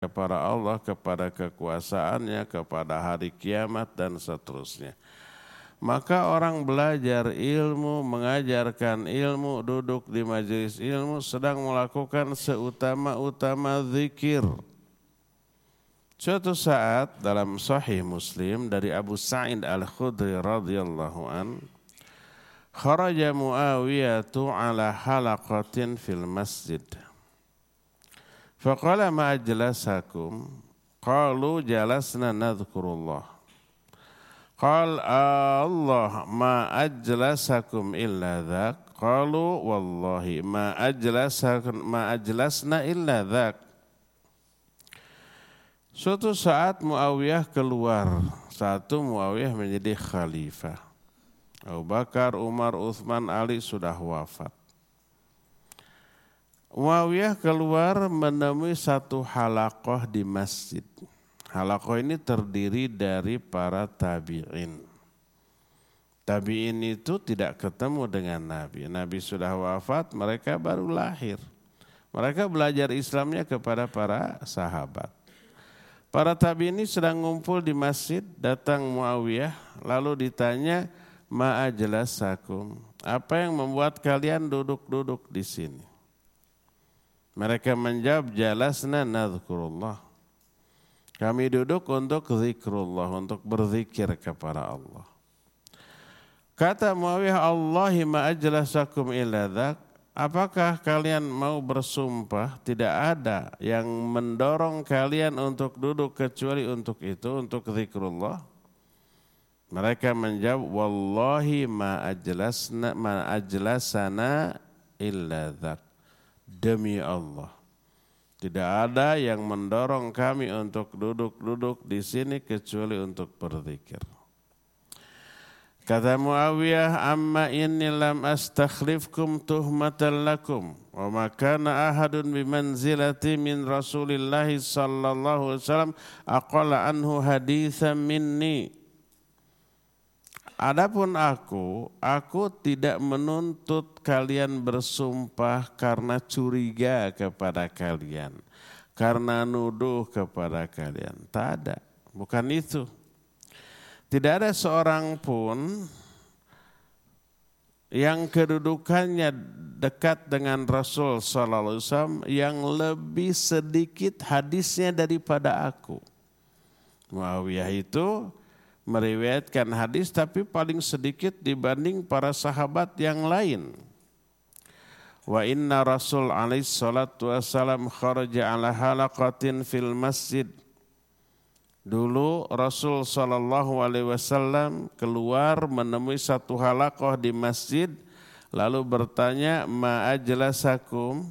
kepada Allah, kepada kekuasaannya, kepada hari kiamat dan seterusnya. Maka orang belajar ilmu, mengajarkan ilmu, duduk di majelis ilmu sedang melakukan seutama-utama zikir. Suatu saat dalam Sahih Muslim dari Abu Sa'id Al-Khudri radhiyallahu an, kharaja Muawiyatu ala halaqatin fil masjid. Faqala ma ajlasakum? Qalu jalasna nadhkurullah. Qal Allah ma ajlasakum illa dhak. Qalu wallahi ma ajlasna illa dhak. Suatu saat Muawiyah keluar. Satu Muawiyah menjadi khalifah. Abu Bakar, Umar, Uthman, Ali sudah wafat. Muawiyah keluar menemui satu halaqah di masjid. Halaqah ini terdiri dari para tabi'in. Tabi'in itu tidak ketemu dengan Nabi. Nabi sudah wafat, mereka baru lahir. Mereka belajar Islamnya kepada para sahabat. Para tabi'in ini sedang ngumpul di masjid, datang Muawiyah, lalu ditanya, ma ajlasakum? Apa yang membuat kalian duduk-duduk di sini? Mereka menjawab, jalasna nadhkurullah. Kami duduk untuk zikrullah, untuk berzikir kepada Allah. Kata Muawiyah, Allahi ma ajlasakum illa dhak. Apakah kalian mau bersumpah tidak ada yang mendorong kalian untuk duduk kecuali untuk itu, untuk zikrullah? Mereka menjawab, wallahi ma ajlasana illa dhak. Demi Allah, tidak ada yang mendorong kami untuk duduk-duduk di sini kecuali untuk berzikir. Kata Muawiyah, amma inni lam astakhlifkum tuhmatan lakum wa ma kana ahadun bimanzilati min Rasulillah sallallahu alaihi wasallam aqalla anhu haditsan minni. Adapun aku tidak menuntut kalian bersumpah karena curiga kepada kalian, karena nuduh kepada kalian. Tak ada, bukan itu. Tidak ada seorang pun yang kedudukannya dekat dengan Rasul sallallahu alaihi wasallam yang lebih sedikit hadisnya daripada aku. Muawiyah itu meriwayatkan hadis tapi paling sedikit dibanding para sahabat yang lain. Wa inna Rasul alaihi salatu wassalam kharaja ala halaqatin fil masjid. Dulu Rasul sallallahu alaihi wasallam keluar menemui satu halaqah di masjid lalu bertanya, ma ajlasakum?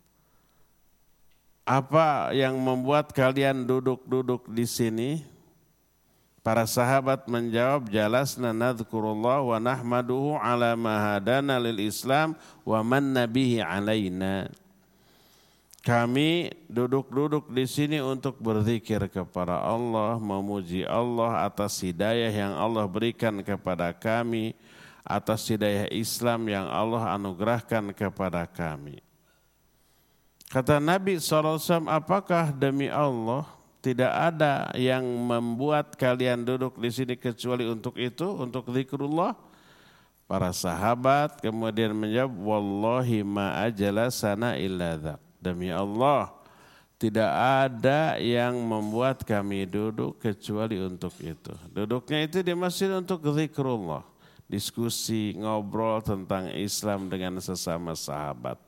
Apa yang membuat kalian duduk-duduk di sini? Para sahabat menjawab, jalasna nadhkurullah wa nahmaduhu ala ma hadana lil Islam wa manna bihi alaina. Kami duduk-duduk di sini untuk berzikir kepada Allah, memuji Allah atas hidayah yang Allah berikan kepada kami, atas hidayah Islam yang Allah anugerahkan kepada kami. Kata Nabi SAW, apakah demi Allah tidak ada yang membuat kalian duduk di sini kecuali untuk itu, untuk zikrullah? Para sahabat kemudian menjawab, wallahi ma ajlasana illa dzak. Demi Allah, tidak ada yang membuat kami duduk kecuali untuk itu. Duduknya itu di masjid untuk zikrullah, diskusi, ngobrol tentang Islam dengan sesama sahabat.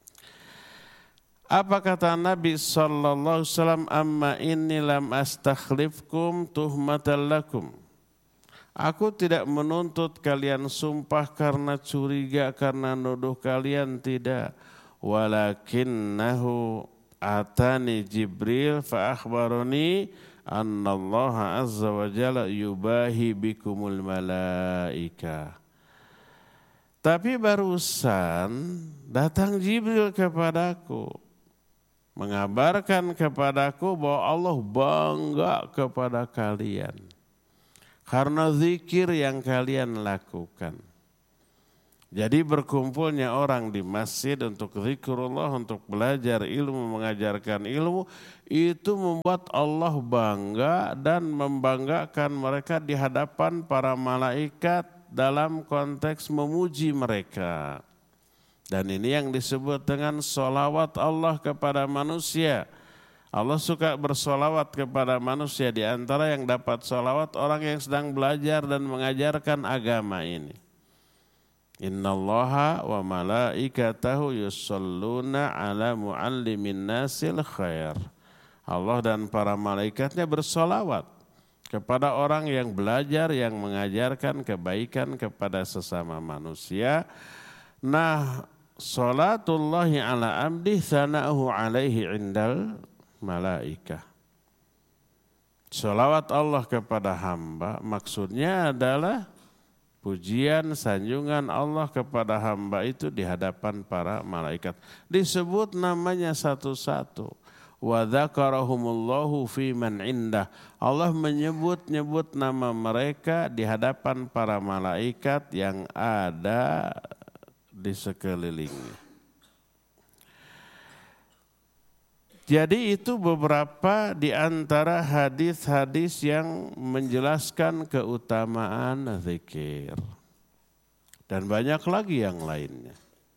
Apa kata Nabi sallallahu alaihi wasallam, amma inni lam astakhlifkum tuhmatan lakum. Aku tidak menuntut kalian sumpah karena curiga, karena nuduh kalian, tidak. Walakinnahu atani Jibril fa akhbarani anna Allah azza wa jalla yubahi bikumul malaika. Tapi barusan datang Jibril kepadaku, mengabarkan kepadaku bahwa Allah bangga kepada kalian karena zikir yang kalian lakukan. Jadi berkumpulnya orang di masjid untuk zikrullah, untuk belajar ilmu, mengajarkan ilmu, itu membuat Allah bangga dan membanggakan mereka di hadapan para malaikat dalam konteks memuji mereka. Dan ini yang disebut dengan sholawat Allah kepada manusia. Allah suka bersolawat kepada manusia, di antara yang dapat sholawat orang yang sedang belajar dan mengajarkan agama ini. Innallaha wa malaikatahu yusholluna ala muallimin nasil khair. Allah dan para malaikatnya bersolawat kepada orang yang belajar, yang mengajarkan kebaikan kepada sesama manusia. Nah, salatullahi ala abdi thana'uhu alaihi indal malaikah. Salawat Allah kepada hamba maksudnya adalah pujian, sanjungan Allah kepada hamba itu di hadapan para malaikat. Disebut namanya satu-satu. Wa dzakarahumullahu fi man indah. Allah menyebut-nyebut nama mereka di hadapan para malaikat yang ada di sekelilingnya. Jadi itu beberapa di antara hadis-hadis yang menjelaskan keutamaan zikir. Dan banyak lagi yang lainnya.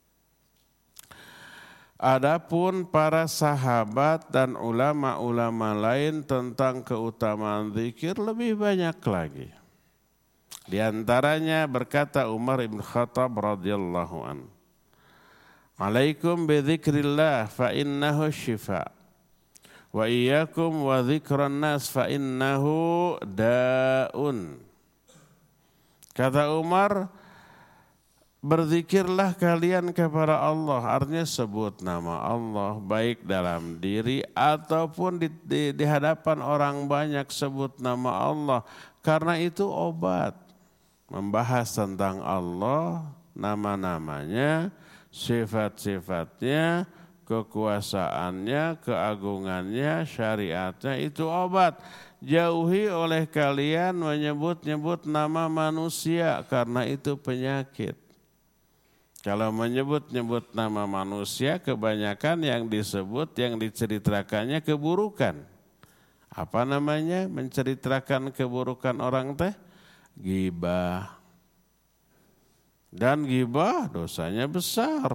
Adapun para sahabat dan ulama-ulama lain tentang keutamaan zikir lebih banyak lagi. Di antaranya berkata Umar bin Khattab radhiyallahu anhu, "Alaikum bi dzikrillah fa innahu syifa." Wa iyyakum wa dzikran nas fa innahu daun. Kata Umar, berzikirlah kalian kepada Allah, artinya sebut nama Allah baik dalam diri ataupun di hadapan orang banyak, sebut nama Allah karena itu obat. Membahas tentang Allah, nama-namanya, sifat-sifatnya, kekuasaannya, keagungannya, syariatnya, itu obat. Jauhi oleh kalian menyebut-nyebut nama manusia karena itu penyakit. Kalau menyebut-nyebut nama manusia, kebanyakan yang disebut, yang diceritakannya keburukan. Apa namanya? Menceritakan keburukan orang teh? Ghibah. Dan ghibah dosanya besar.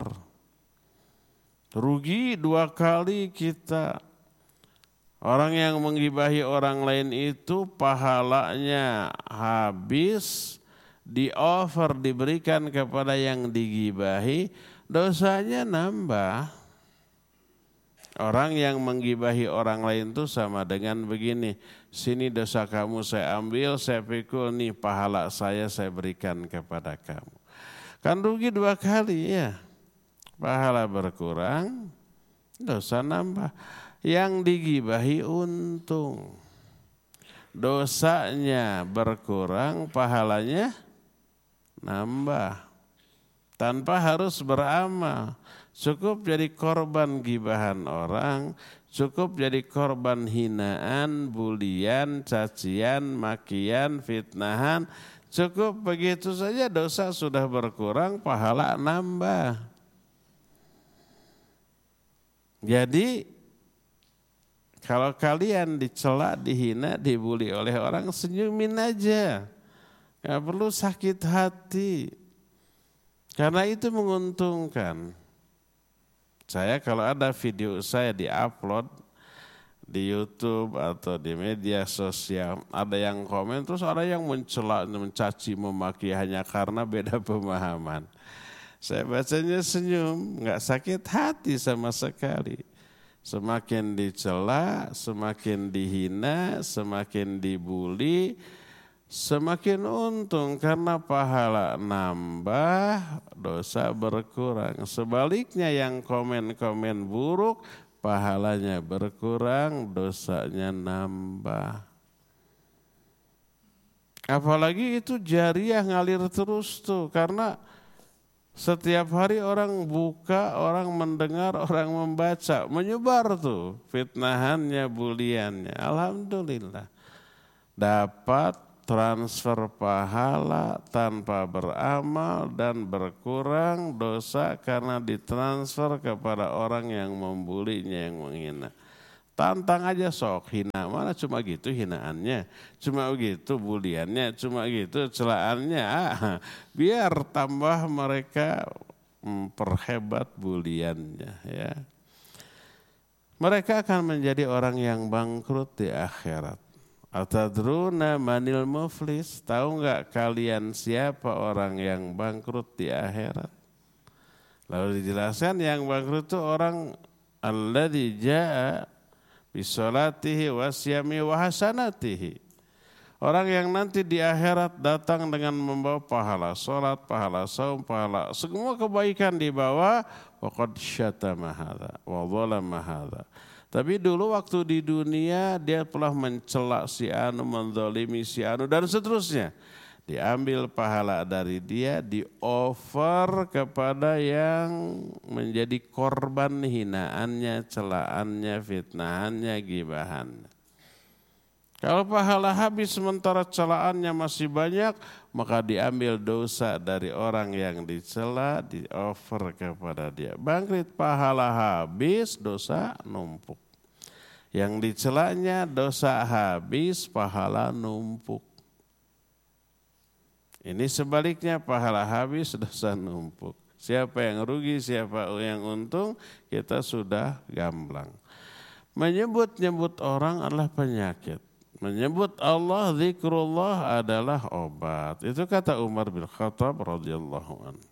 Rugi 2 kali kita. Orang yang menggibahi orang lain itu pahalanya habis, di-offer, diberikan kepada yang digibahi, dosanya nambah. Orang yang menggibahi orang lain itu sama dengan begini, sini dosa kamu saya ambil, saya pikul, nih pahala saya berikan kepada kamu. Kan rugi 2 kali ya. Pahala berkurang, dosa nambah. Yang digibahi untung. Dosanya berkurang, pahalanya nambah. Tanpa harus beramal. Cukup jadi korban gibahan orang, cukup jadi korban hinaan, bulian, cacian, makian, fitnahan. Cukup begitu saja dosa sudah berkurang, pahala nambah. Jadi kalau kalian dicela, dihina, dibuli oleh orang, senyumin aja. Gak perlu sakit hati. Karena itu menguntungkan. Saya kalau ada video saya di-upload di YouTube atau di media sosial, ada yang komen, terus ada yang mencela, mencaci, memaki hanya karena beda pemahaman. Saya bacanya senyum, gak sakit hati sama sekali. Semakin dicela, semakin dihina, semakin dibuli, semakin untung karena pahala nambah, dosa berkurang. Sebaliknya yang komen-komen buruk, pahalanya berkurang, dosanya nambah. Apalagi itu jariah ngalir terus tuh, karena setiap hari orang buka, orang mendengar, orang membaca, menyebar tuh fitnahannya, buliannya. Alhamdulillah dapat transfer pahala tanpa beramal dan berkurang dosa karena ditransfer kepada orang yang membulinya, yang menghina. Tantang aja sok hina, mana cuma gitu hinaannya, cuma gitu buliannya, cuma gitu celaannya. Biar tambah mereka memperhebat buliannya ya. Mereka akan menjadi orang yang bangkrut di akhirat. Atadruna manil muflis, tahu nggak kalian siapa orang yang bangkrut di akhirat? Lalu dijelaskan yang bangkrut itu orang alladzi jaa bisolatihi wasyami wahasanatihi. Orang yang nanti di akhirat datang dengan membawa pahala salat, pahala saum, pahala semua kebaikan dibawa. Waqad syatama hadza wa zalama hadza. Tapi dulu waktu di dunia dia telah mencela si anu, menzalimi si anu dan seterusnya. Diambil pahala dari dia, di-offer kepada yang menjadi korban hinaannya, celaannya, fitnahannya, gibahannya. Kalau pahala habis sementara celaannya masih banyak, maka diambil dosa dari orang yang dicela, di-offer kepada dia. Bangkit pahala habis, dosa numpuk. Yang dicelanya dosa habis, pahala numpuk. Ini sebaliknya, pahala habis, dosa numpuk. Siapa yang rugi, siapa yang untung, kita sudah gamblang. Menyebut-nyebut orang adalah penyakit. Menyebut Allah, zikrullah adalah obat. Itu kata Umar bin Khattab radhiyallahu anhu.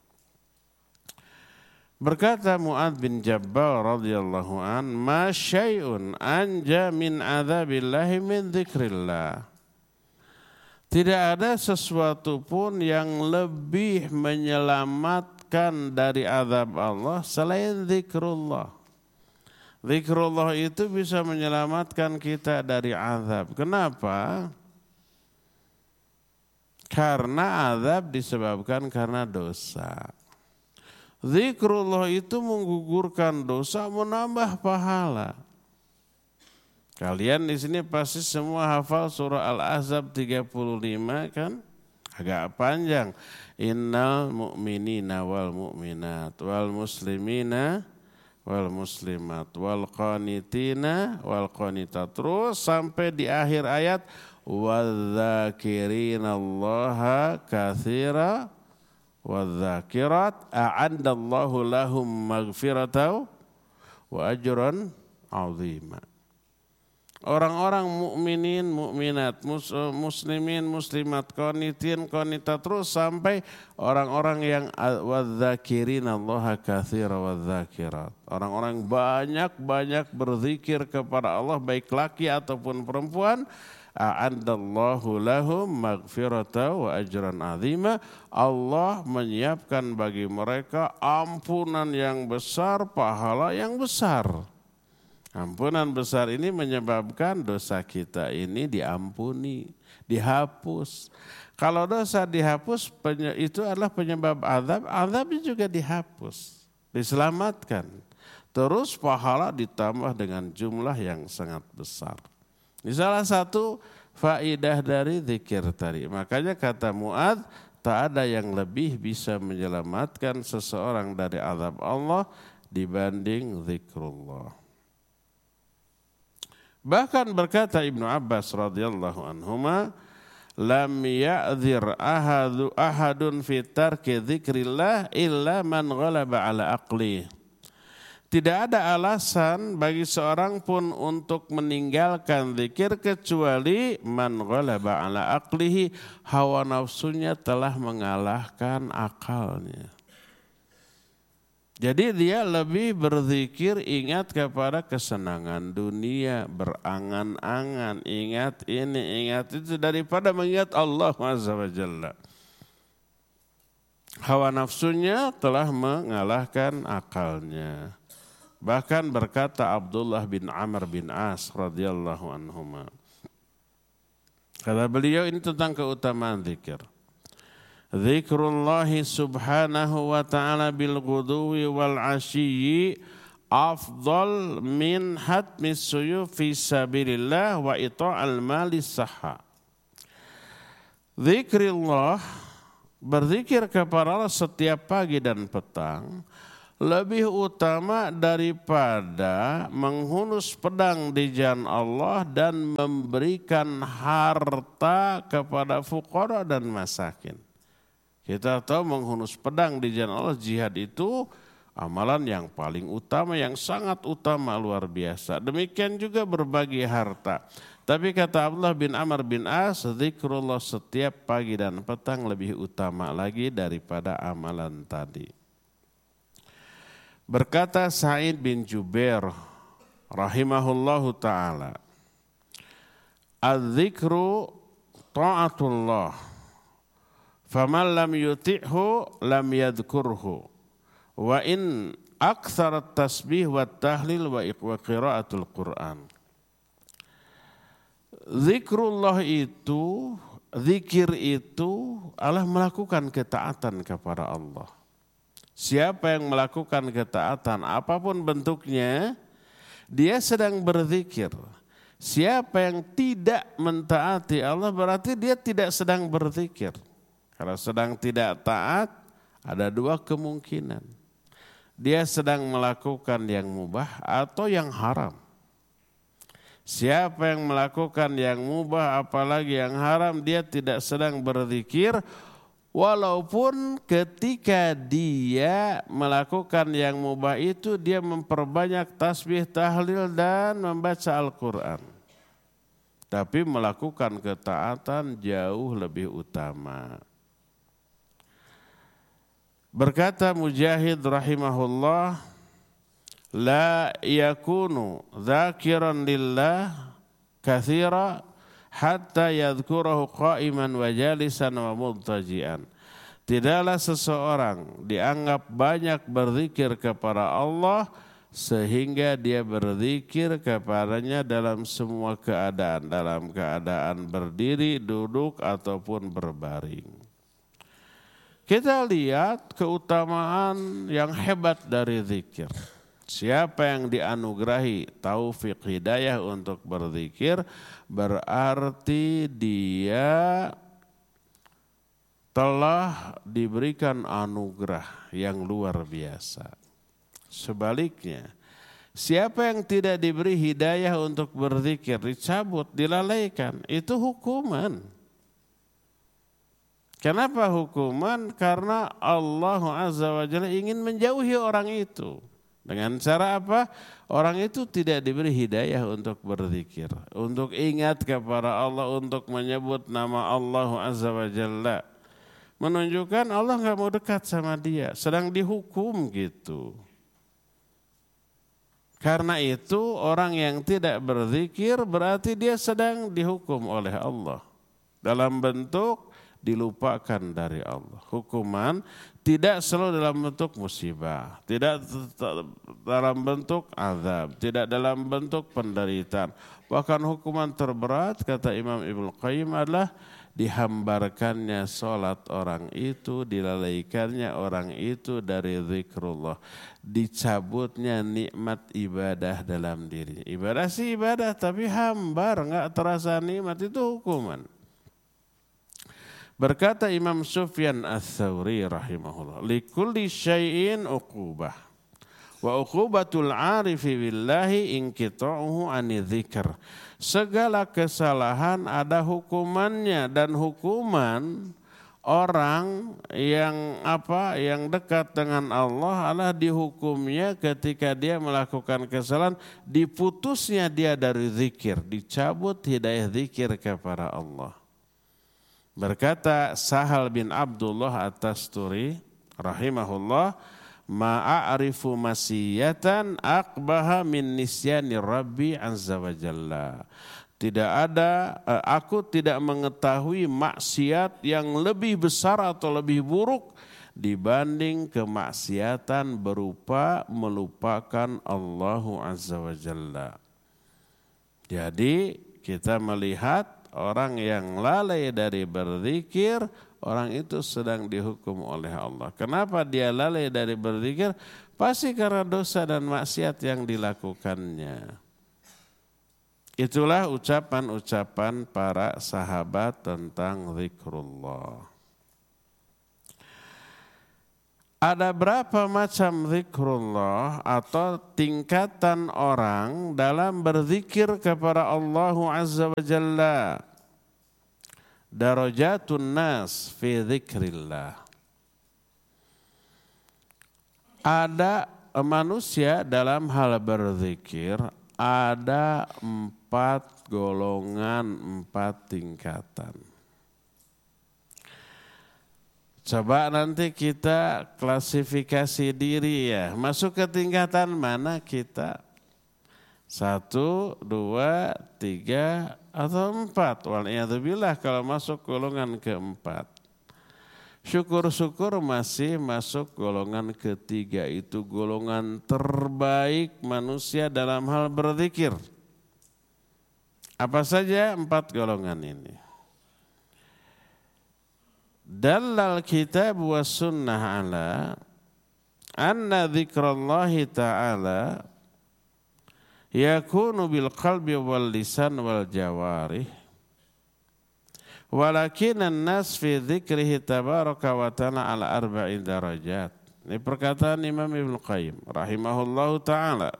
Berkata Mu'adz bin Jabal radhiyallahu anhu, "Ma syai'un anja min adzabillahi min dzikrillah." Tidak ada sesuatu pun yang lebih menyelamatkan dari azab Allah selain zikrullah. Zikrullah itu bisa menyelamatkan kita dari azab. Kenapa? Karena azab disebabkan karena dosa. Zikrullah itu menggugurkan dosa, menambah pahala. Kalian di sini pasti semua hafal surah Al-Ahzab 35 kan? Agak panjang. Innal mu'minina wal mu'minat wal muslimina wal muslimat wal qanitina wal qanitat. Terus sampai di akhir ayat wadzakirinallaha katsira wadzakirat a'addallahu lahum maghfiratan wa ajran 'azima. Orang-orang mukminin, mukminat, muslimin, muslimat, qanitin, qanitat, terus sampai orang-orang yang wadzakirinallaha katsira wadzakirat. Orang-orang banyak-banyak berzikir kepada Allah baik laki ataupun perempuan. A'addallahu lahum maghfiratan wa ajran 'azima. Allah menyiapkan bagi mereka ampunan yang besar, pahala yang besar. Ampunan besar ini menyebabkan dosa kita ini diampuni, dihapus. Kalau dosa dihapus itu adalah penyebab azab, azabnya juga dihapus, diselamatkan. Terus pahala ditambah dengan jumlah yang sangat besar. Ini salah satu faidah dari zikir tadi. Makanya kata Mu'adz, tak ada yang lebih bisa menyelamatkan seseorang dari azab Allah dibanding zikrullah. Bahkan berkata Ibnu Abbas radhiyallahu anhuma, lam ya'dzir ahadun fi tarki dzikrillah illa man ghalaba ala aqli. Tidak ada alasan bagi seorang pun untuk meninggalkan zikir kecuali man ghalaba ala aqlihi, hawa nafsunya telah mengalahkan akalnya. Jadi dia lebih berzikir, ingat kepada kesenangan dunia, berangan-angan, ingat ini, ingat itu daripada mengingat Allah Azza wa Jalla. Hawa nafsunya telah mengalahkan akalnya. Bahkan berkata Abdullah bin Amr bin As radhiyallahu anhuma. Kata beliau ini tentang keutamaan zikir. Zikrullahi subhanahu wa ta'ala bil ghuduwi wal ashiyyi afdal min hatmis suyuf fi sabilillah wa ita'al mali sahha. Zikrillah, berzikir kepada Allah setiap pagi dan petang lebih utama daripada menghunus pedang di jalan Allah dan memberikan harta kepada fuqara dan masakin. Kita tahu menghunus pedang di jalan Allah, jihad itu amalan yang paling utama, yang sangat utama, luar biasa. Demikian juga berbagi harta. Tapi kata Abdullah bin Amr bin As, zikrullah setiap pagi dan petang lebih utama lagi daripada amalan tadi. Berkata Sa'id bin Jubair rahimahullahu ta'ala, az-zikru ta'atullah, faman lam yuti'hu lam yadhkurhu, wa in aktsara tasbih wa tahlil wa qiraatul Qur'an. Zikrullah itu, zikir itu adalah melakukan ketaatan kepada Allah. Siapa yang melakukan ketaatan apapun bentuknya, dia sedang berzikir. Siapa yang tidak mentaati Allah berarti dia tidak sedang berzikir. Kalau sedang tidak taat, ada dua kemungkinan. Dia sedang melakukan yang mubah atau yang haram. Siapa yang melakukan yang mubah apalagi yang haram, dia tidak sedang berzikir. Walaupun ketika dia melakukan yang mubah itu, dia memperbanyak tasbih, tahlil dan membaca Al-Quran. Tapi melakukan ketaatan jauh lebih utama. Berkata Mujahid rahimahullah, la yakunu dzakiran lillah katsira hatta yadhkurahu qa'iman wa jalisan wa mudtaji'an. Tidaklah seseorang dianggap banyak berzikir kepada Allah sehingga dia berzikir kepadanya dalam semua keadaan, dalam keadaan berdiri, duduk ataupun berbaring. Kita lihat keutamaan yang hebat dari zikir. Siapa yang dianugerahi taufik hidayah untuk berzikir, berarti dia telah diberikan anugerah yang luar biasa. Sebaliknya, siapa yang tidak diberi hidayah untuk berzikir, dicabut, dilalaikan, itu hukuman. Kenapa hukuman? Karena Allah Azza wa Jalla ingin menjauhi orang itu. Dengan cara apa? Orang itu tidak diberi hidayah untuk berzikir, untuk ingat kepada Allah, untuk menyebut nama Allah Azza wa Jalla. Menunjukkan Allah enggak mau dekat sama dia, sedang dihukum gitu. Karena itu orang yang tidak berzikir berarti dia sedang dihukum oleh Allah. Dalam bentuk dilupakan dari Allah. Hukuman tidak selalu dalam bentuk musibah, tidak dalam bentuk azab, tidak dalam bentuk penderitaan. Bahkan hukuman terberat kata Imam Ibnu Qayyim adalah dihambarkannya sholat orang itu, dilalaikannya orang itu dari zikrullah, dicabutnya nikmat ibadah dalam diri. Ibadah sih ibadah tapi hambar, enggak terasa nikmat, itu hukuman. Berkata Imam Sufyan Ats-Tsauri rahimahullah, likulli syai'in uqubah wa uqubatul 'arifi billahi inqita'uhu 'ani dzikr. Segala kesalahan ada hukumannya, dan hukuman orang yang dekat dengan Allah adalah dihukumnya ketika dia melakukan kesalahan, diputusnya dia dari zikir, dicabut hidayah zikir kepada Allah. Berkata Sahal bin Abdullah At-Tasturi rahimahullah, ma'arifu masiyatan aqbaha min nisyani Rabbi azza wa jalla. Aku tidak mengetahui maksiat yang lebih besar atau lebih buruk dibanding kemaksiatan berupa melupakan Allah azza wa jalla. Jadi kita melihat orang yang lalai dari berzikir, orang itu sedang dihukum oleh Allah. Kenapa dia lalai dari berzikir? Pasti karena dosa dan maksiat yang dilakukannya. Itulah ucapan-ucapan para sahabat tentang zikrullah. Ada berapa macam zikrullah atau tingkatan orang dalam berzikir kepada Allah Azza wa Jalla. Darajatun nas fi zikrillah. Ada manusia dalam hal berzikir, ada 4 golongan, 4 tingkatan. Coba nanti kita klasifikasi diri ya. Masuk ke tingkatan mana kita? 1, 2, 3, atau 4. Wal'iyadzubillah kalau masuk golongan keempat. Syukur-syukur masih masuk golongan ketiga. Itu golongan terbaik manusia dalam hal berzikir. Apa saja 4 golongan ini? Dalal kitab wa sunnah ala anna dzikrallahi ta'ala yakunu bil qalbi wal lisan wal jawarih walakinan nas fi dzikrihi tabaraka wa ta'ala ala 4 darajat. Ini perkataan Imam Ibnu Qayyim rahimahullahu ta'ala.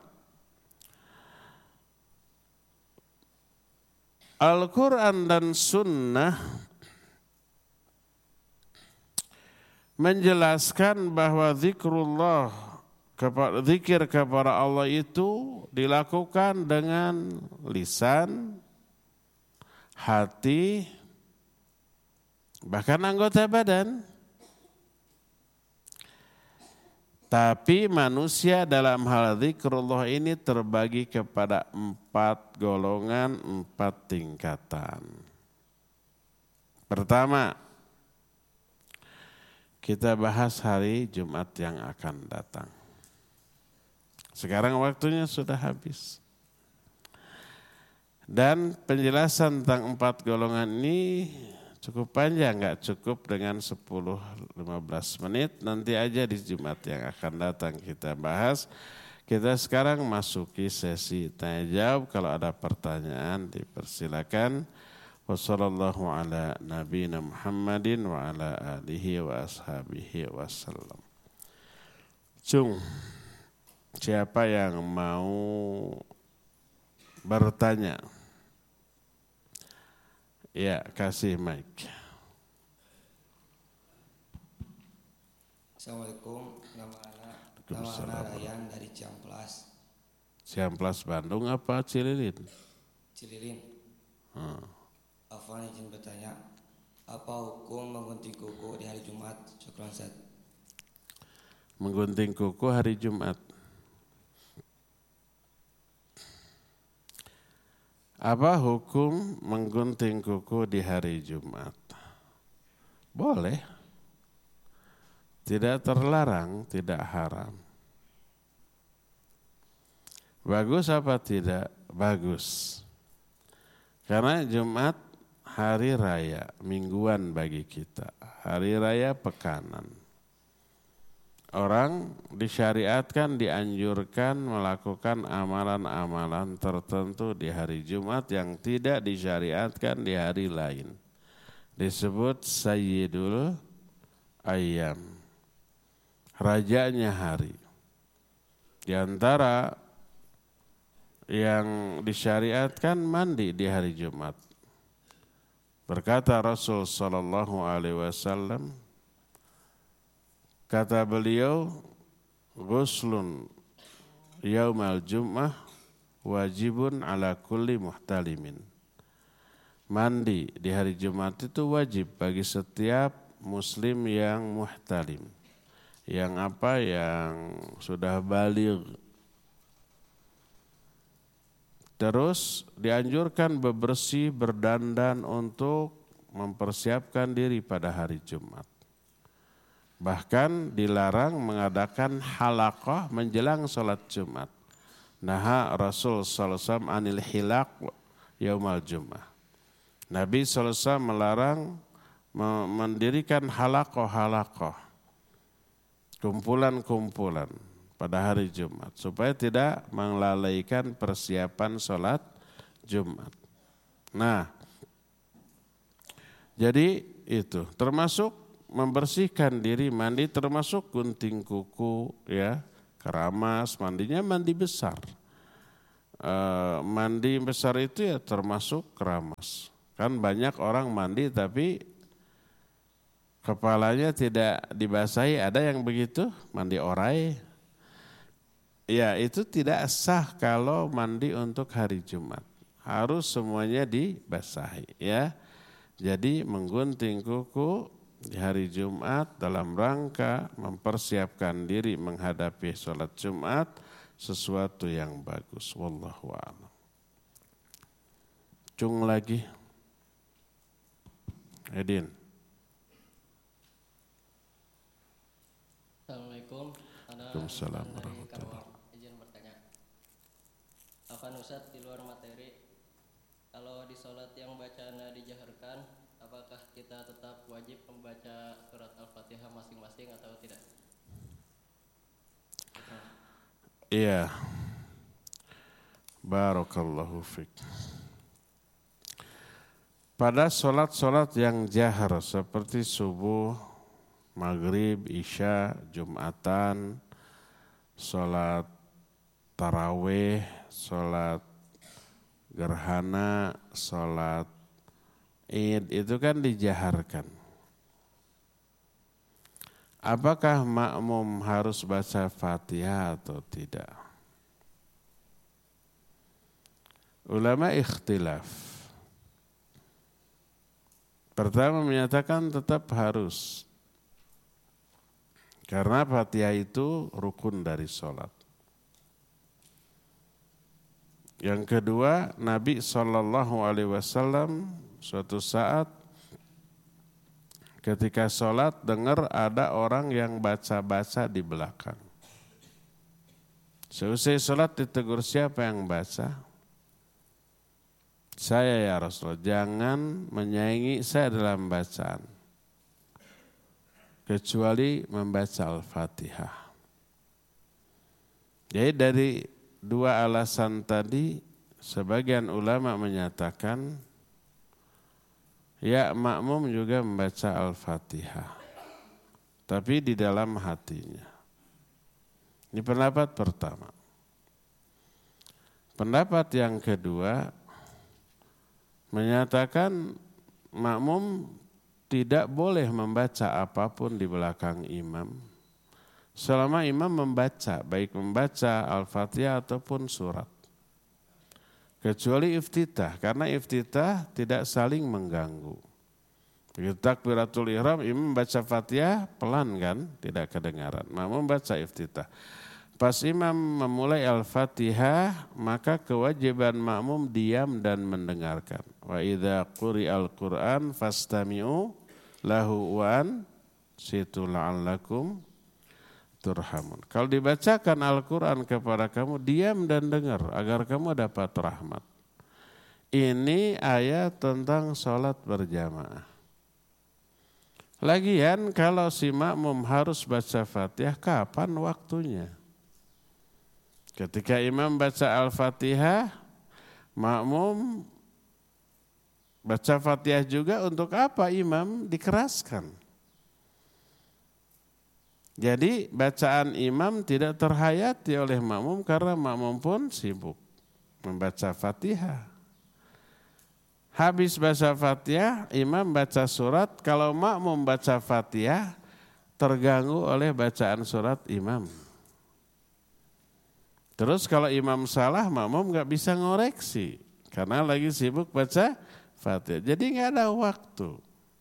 Al-Quran dan sunnah menjelaskan bahwa zikrullah, zikir kepada Allah itu dilakukan dengan lisan, hati, bahkan anggota badan. Tapi manusia dalam hal zikrullah ini terbagi kepada 4 golongan, 4 tingkatan. Pertama, kita bahas hari Jumat yang akan datang. Sekarang waktunya sudah habis. Dan penjelasan tentang 4 golongan ini cukup panjang, enggak cukup dengan 10-15 menit. Nanti aja di Jumat yang akan datang kita bahas. Kita sekarang masuki sesi tanya jawab. Kalau ada pertanyaan dipersilakan. Wassallallahu ala nabiyina Muhammadin wa ala alihi wa ashabihi wasallam. Cung, siapa yang mau bertanya? Ya, kasih mic. Assalamualaikum, nama Rayan dari Ciamplas. Ciamplas Bandung apa Cililin? Cililin. Afwan izin bertanya, apa hukum menggunting kuku di hari Jumat? Syukran Ustaz. Menggunting kuku hari Jumat. Apa hukum menggunting kuku di hari Jumat? Boleh. Tidak terlarang, tidak haram. Bagus apa tidak? Bagus. Karena Jumat hari raya, mingguan bagi kita. Hari raya pekanan. Orang disyariatkan, dianjurkan melakukan amalan-amalan tertentu di hari Jumat yang tidak disyariatkan di hari lain. Disebut Sayyidul Ayyam, rajanya hari. Di antara yang disyariatkan mandi di hari Jumat. Berkata Rasul sallallahu alaihi wasallam, kata beliau, ghuslun yaumal jum'ah wajibun ala kulli muhtalimin. Mandi di hari Jumat itu wajib bagi setiap muslim yang muhtalim. Yang apa? Yang sudah baligh. Terus dianjurkan bebersih, berdandan untuk mempersiapkan diri pada hari Jumat. Bahkan dilarang mengadakan halaqah menjelang sholat Jumat. Naha Rasul sallallahu alaihi wasallam anil hilaq yaumal Jum'ah. Nabi sallallahu alaihi wasallam melarang mendirikan halaqah, kumpulan-kumpulan pada hari Jumat supaya tidak melalaikan persiapan sholat Jumat. Nah, jadi itu termasuk membersihkan diri, mandi termasuk gunting kuku, ya, keramas, mandinya mandi besar. Mandi besar itu ya termasuk keramas. Kan banyak orang mandi tapi kepalanya tidak dibasahi, ada yang begitu, mandi orai. Ya, itu tidak sah kalau mandi untuk hari Jumat. Harus semuanya dibasahi, ya. Jadi menggunting kuku di hari Jumat dalam rangka mempersiapkan diri menghadapi sholat Jumat sesuatu yang bagus. Wallahu a'lam. Cung lagi. Edin. Assalamualaikum. Waalaikumsalam warahmatullahi. Izin bertanya. Afan Ustaz, di luar materi, kalau di sholat yang bacaannya dijaharkan, apakah kita tetap wajib membaca surat Al-Fatihah masing-masing atau tidak? Iya. Barakallahu fiik. Pada sholat-sholat yang jahar seperti subuh, maghrib, isya, jumatan, sholat tarawih, sholat gerhana, sholat id, itu kan dijaharkan. Apakah makmum harus baca Fatihah atau tidak? Ulama ikhtilaf. Pertama menyatakan tetap harus. Karena Fatihah itu rukun dari sholat. Yang kedua, Nabi SAW suatu saat ketika sholat dengar ada orang yang baca-baca di belakang. Seusai sholat ditegur, siapa yang baca? Saya ya Rasulullah, jangan menyaingi saya dalam bacaan. Kecuali membaca Al-Fatihah. Jadi dari dua alasan tadi, sebagian ulama menyatakan, ya makmum juga membaca Al-Fatihah. Tapi di dalam hatinya. Ini pendapat pertama. Pendapat yang kedua, menyatakan makmum tidak boleh membaca apapun di belakang imam selama imam membaca, baik membaca Al-Fatihah ataupun surat. Kecuali iftitah, karena iftitah tidak saling mengganggu. Begitu takbiratul ihram, imam membaca Fatihah pelan kan, tidak kedengaran. Makmum membaca iftitah. Pas imam memulai Al-Fatihah, maka kewajiban makmum diam dan mendengarkan. Wa idza quri'al Qur'an fastami'u lahu wa ansitu la'allakum turhamun. Kalau dibacakan Al-Qur'an kepada kamu, diam dan dengar agar kamu dapat rahmat. Ini ayat tentang sholat berjamaah. Lagian kalau si makmum harus baca Fatihah, kapan waktunya? Ketika imam baca Al-Fatihah, makmum baca Fatihah juga, untuk apa imam dikeraskan? Jadi bacaan imam tidak terhayati oleh makmum karena makmum pun sibuk membaca Fatihah. Habis baca Fatihah, imam baca surat, kalau makmum baca Fatihah terganggu oleh bacaan surat imam. Terus kalau imam salah, makmum nggak bisa ngoreksi karena lagi sibuk baca Fatihah. Jadi nggak ada waktu.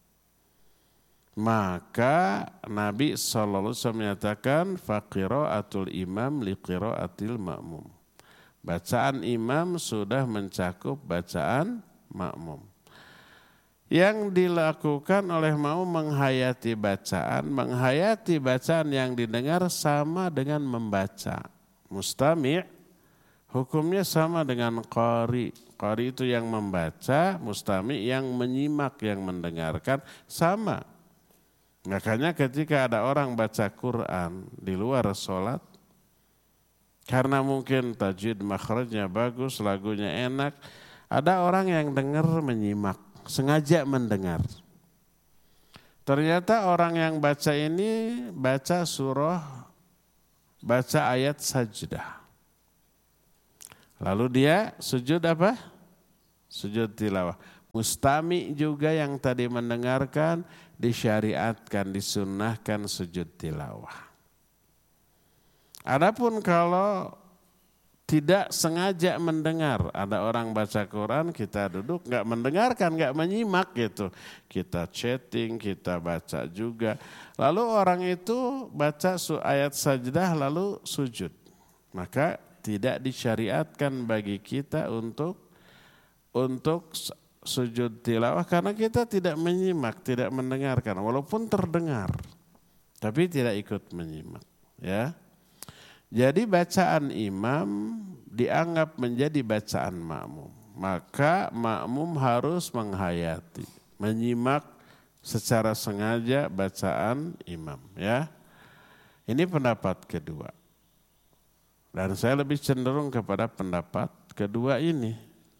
Maka Nabi SAW menyatakan faqira'atul imam liqira'atil makmum. Bacaan imam sudah mencakup bacaan makmum. Yang dilakukan oleh makmum menghayati bacaan yang didengar sama dengan membaca. Mustami' hukumnya sama dengan qari. Qari itu yang membaca, mustami' yang menyimak, yang mendengarkan, sama. Makanya ketika ada orang baca Quran di luar sholat, karena mungkin tajwid makhrajnya bagus, lagunya enak, Ada orang yang dengar menyimak, sengaja mendengar. Ternyata orang yang baca ini baca surah, baca ayat sajdah. Lalu dia sujud apa? Sujud tilawah. Mustami juga yang tadi mendengarkan disyariatkan, disunnahkan sujud tilawah. Adapun kalau tidak sengaja mendengar, ada orang baca Quran, kita duduk nggak mendengarkan, nggak menyimak gitu. Kita chatting, kita baca juga. Lalu orang itu baca ayat sajdah lalu sujud. Maka tidak disyariatkan bagi kita untuk sujud tilawah karena kita tidak menyimak, tidak mendengarkan, walaupun terdengar, tapi tidak ikut menyimak. Ya. Jadi bacaan imam dianggap menjadi bacaan makmum. Maka makmum harus menghayati, menyimak secara sengaja bacaan imam. Ya, ini pendapat kedua. Dan saya lebih cenderung kepada pendapat kedua ini.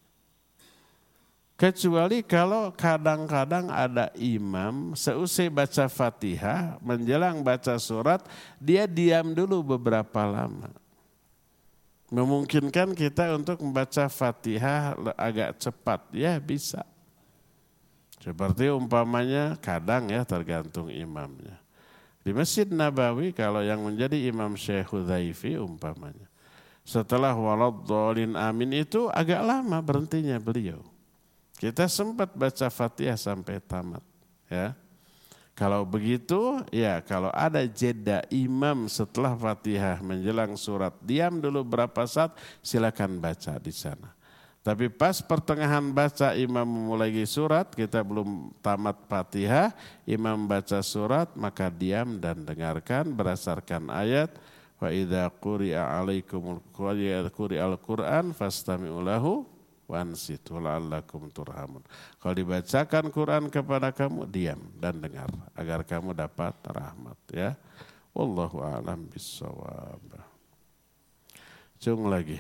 Kecuali kalau kadang-kadang ada imam seusai baca Fatihah, menjelang baca surat, dia diam dulu beberapa lama. Memungkinkan kita untuk membaca Fatihah agak cepat, ya bisa. Seperti umpamanya kadang ya tergantung imamnya. Di Masjid Nabawi kalau yang menjadi imam Syekh Hudzaifi umpamanya. Setelah waladhdallin amin itu agak lama berhentinya beliau. Kita sempat baca Fatihah sampai tamat, ya. Kalau begitu, ya kalau ada jeda imam setelah Fatihah menjelang surat, diam dulu berapa saat, silakan baca di sana. Tapi pas pertengahan baca imam memulai surat, kita belum tamat Fatihah, imam baca surat, maka diam dan dengarkan berdasarkan ayat wa idza quri'a 'alaikumul Qur'an fastami'u lahu wansitu la'allakum turhamun. Kalau dibacakan Quran kepada kamu, diam dan dengar agar kamu dapat rahmat, ya. Wallahu a'lam bissawab. Cung lagi.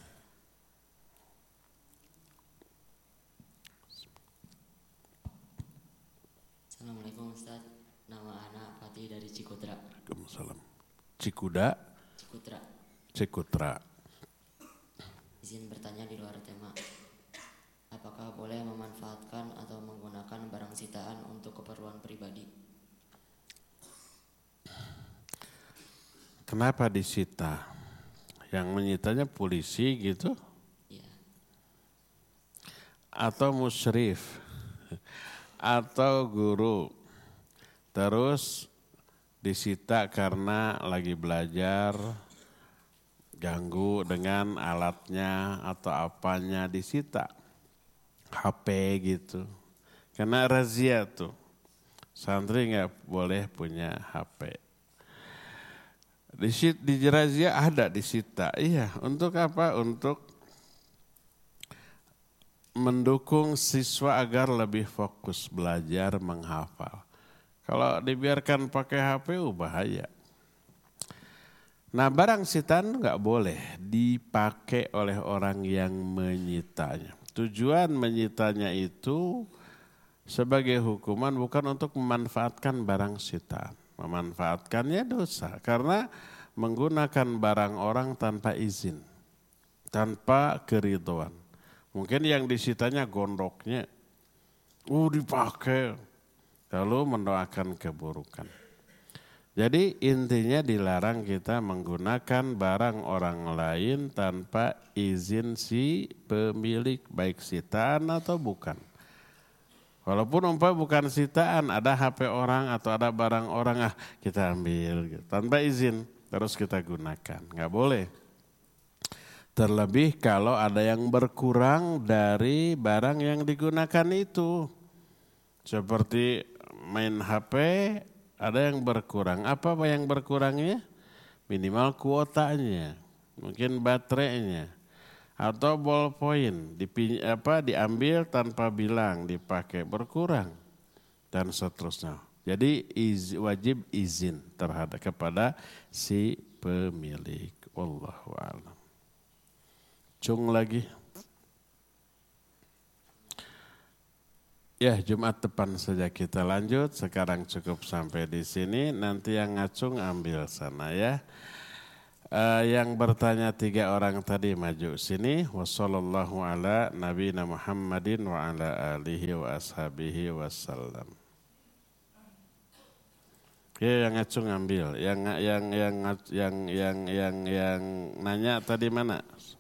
Assalamualaikum Ustaz. Nama anak Fatih dari Cikutra. Waalaikumsalam. Cikuda? Cikutra. Izin bertanya di luar tema. Apakah boleh memanfaatkan atau menggunakan barang sitaan untuk keperluan pribadi? Kenapa disita? Yang menyitanya polisi gitu? Iya. Atau musyrif? Atau guru? Terus disita karena lagi belajar, ganggu dengan alatnya atau apanya disita. HP gitu. Karena razia tuh. Santri nggak boleh punya HP. Di razia ada disita. Iya, untuk apa? Untuk mendukung siswa agar lebih fokus belajar menghafal. Kalau dibiarkan pakai HP bahaya. Nah, barang sitaan nggak boleh dipakai oleh orang yang menyitanya. Tujuan menyitanya itu sebagai hukuman bukan untuk memanfaatkan barang sitaan. Memanfaatkannya dosa karena menggunakan barang orang tanpa izin, tanpa keridhaan. Mungkin yang disitanya gondoknya, dipakai, lalu mendoakan keburukan. Jadi intinya dilarang kita menggunakan barang orang lain tanpa izin si pemilik, baik sitaan atau bukan. Walaupun bukan sitaan, ada HP orang atau ada barang orang, kita ambil gitu, tanpa izin, terus kita gunakan, nggak boleh. Terlebih kalau ada yang berkurang dari barang yang digunakan itu. Seperti main HP, ada yang berkurang. Apa yang berkurangnya? Minimal kuotanya, mungkin baterainya, atau ballpoint diambil tanpa bilang, dipakai berkurang dan seterusnya. Jadi wajib izin kepada si pemilik. Wallahu a'lam. Cung lagi. Ya, Jumat depan saja kita lanjut. Sekarang cukup sampai di sini. Nanti yang ngacung ambil sana ya. Yang bertanya 3 orang tadi maju sini. Wassallallahu ala nabiyina Muhammadin wa ala alihi wa ashabihi wasallam. Ya, yang ngacung ambil. Yang nanya tadi mana?